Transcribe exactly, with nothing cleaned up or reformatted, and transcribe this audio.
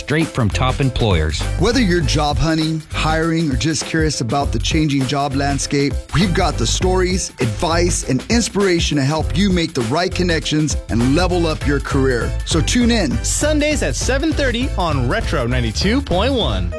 straight from top employers. Whether you're job hunting, hiring, or just curious about the changing job landscape, we've got the stories, advice, and inspiration to help you make the right connections and level up your career. So tune in Sundays at seven thirty on Retro ninety-two point one.